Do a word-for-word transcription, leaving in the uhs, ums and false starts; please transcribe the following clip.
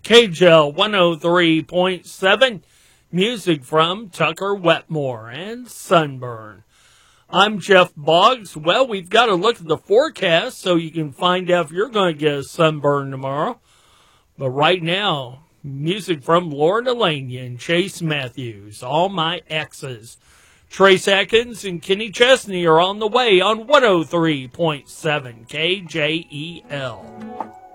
K J L one oh three point seven. Music from Tucker Wetmore and Sunburn. I'm Jeff Boggs. Well, we've got to look at the forecast so you can find out if you're going to get a sunburn tomorrow. But right now, music from Laura Delania and Chase Matthews, All My Exes. Trace Atkins and Kenny Chesney are on the way on one oh three point seven K J E L.